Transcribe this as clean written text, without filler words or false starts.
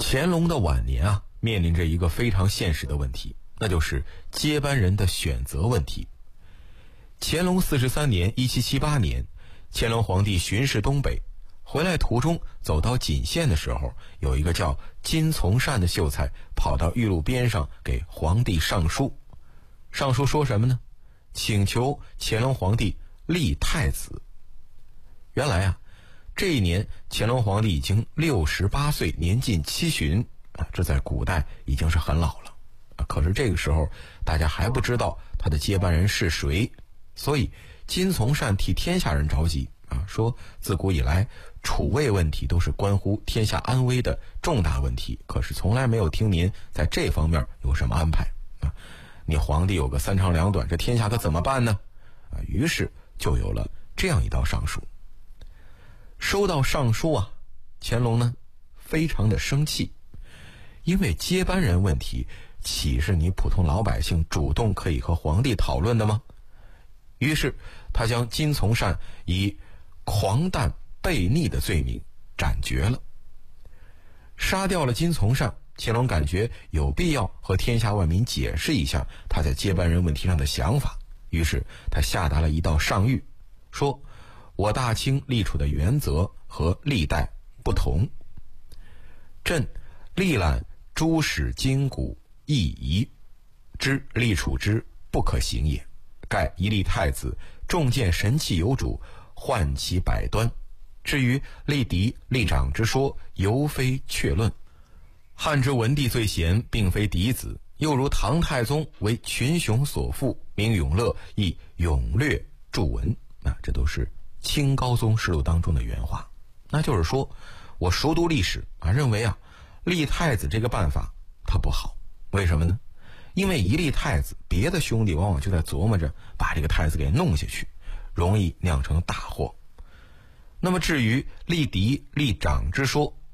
乾隆的晚年啊，面临着一个非常现实的问题，那就是接班人的选择问题。乾隆43年1778年，乾隆皇帝巡视东北，回来途中走到锦县的时候，有一个叫金从善的秀才跑到玉路边上给皇帝上书。上书说什么呢？请求乾隆皇帝立太子。原来啊，这一年乾隆皇帝已经68岁，年近七旬啊，这在古代已经是很老了啊。可是这个时候大家还不知道他的接班人是谁，所以金从善替天下人着急啊，说自古以来储位问题都是关乎天下安危的重大问题，可是从来没有听您在这方面有什么安排啊。你皇帝有个三长两短，这天下可怎么办呢？啊，于是就有了这样一道上书。收到上书啊，乾隆呢非常的生气，因为接班人问题岂是你普通老百姓主动可以和皇帝讨论的吗？于是他将金从善以狂诞悖逆的罪名斩决了。杀掉了金从善，乾隆感觉有必要和天下万民解释一下他在接班人问题上的想法，于是他下达了一道上谕，说我大清立储的原则和历代不同，朕历览诸史今古异仪，知立储之不可行也。盖一立太子，众见神器有主，患其百端。至于立嫡立长之说，犹非确论。汉之文帝最贤，并非嫡子，又如唐太宗为群雄所附，名永乐，亦永略著文。这都是清高宗实录当中的原话。那就是说，我熟读历史啊，认为啊，立太子这个办法它不好。为什么呢？因为一立太子，别的兄弟往往就在琢磨着把这个太子给弄下去，容易酿成大祸。那么至于立嫡立长之说，